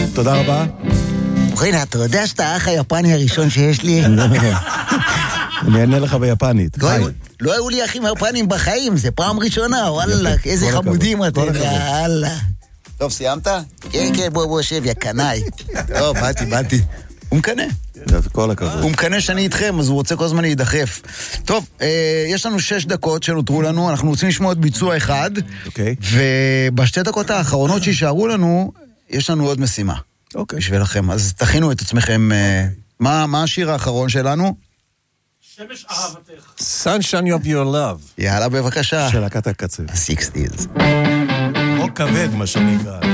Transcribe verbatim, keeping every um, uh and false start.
תודה רבה. ובכן, אתה יודע שאתה האח היפני הראשון שיש לי? אני אענה לך ביפנית. לא היו לי אחים יפנים בחיים, זה פעם ראשונה, וואלה, איזה חמודים אתם, יאללה. טוב, סיימת? כן, כן, בוא, בוא, שב, יא קנאי. טוב, באתי, באתי. הוא מקנה. כל הכבוד. הוא מקנה שאני איתכם, אז הוא רוצה כל הזמן להידחף. טוב, יש לנו שש דקות שנותרו לנו, אנחנו רוצים לשמוע את ביצוע אחד, ובשתי דקות האחרונות שישארו לנו, יש לנו עוד משימה. אוקיי. בשבילכם, אז תכינו את עצמכם. מה השיר האחרון שלנו? שמש אהבתך. Sunshine of your love. יאללה, בבקשה. של להקת הקצב. ה-שייקסטיז. רוק כבד, מה שנקרא.